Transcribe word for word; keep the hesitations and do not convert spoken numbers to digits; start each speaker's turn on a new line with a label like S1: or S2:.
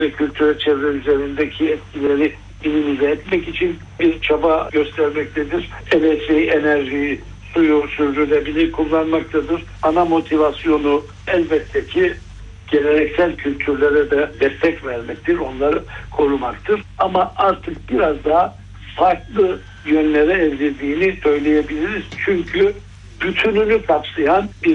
S1: ve kültürel çevre üzerindeki etkileri minimize etmek için bir çaba göstermektedir. Elektriği, enerjiyi, suyu sürdürülebilir kullanmaktadır. Ana motivasyonu elbette ki geleneksel kültürlere de destek vermektir, onları korumaktır. Ama artık biraz daha farklı yönlere evrildiğini söyleyebiliriz. Çünkü bütününü kapsayan bir